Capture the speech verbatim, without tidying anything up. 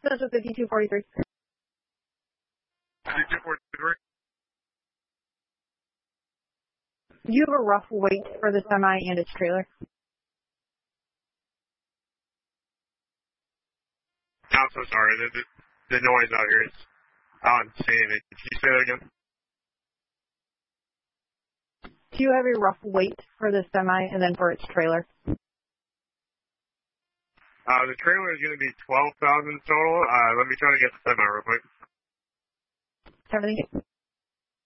Central fifty-two forty-three. fifty-two forty-three. Do you have a rough weight for the semi and its trailer? I'm so sorry. The, the, the noise out here is out insane. Can you say that again? Do you have a rough weight for the semi and then for its trailer? Uh, the trailer is going to be twelve thousand total. Uh, let me try to get the semi real quick. Everything.